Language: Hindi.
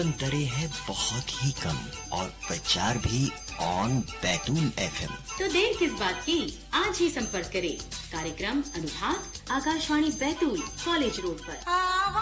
दरें हैं बहुत ही कम और प्रचार भी ऑन बैतूल FM। तो देर किस बात की, आज ही संपर्क करें। कार्यक्रम अनुभाग आकाशवाणी बैतूल कॉलेज रोड पर।